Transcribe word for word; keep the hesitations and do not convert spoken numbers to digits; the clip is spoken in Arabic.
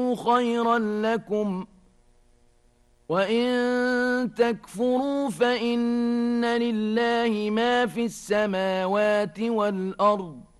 تَكُونُوا خَيْرًا لَكُمْ ۖ وَإِن تَكْفُرُوا فَإِنَّ لِلَّهِ مَا فِي السَّمَاوَاتِ وَالْأَرْضِ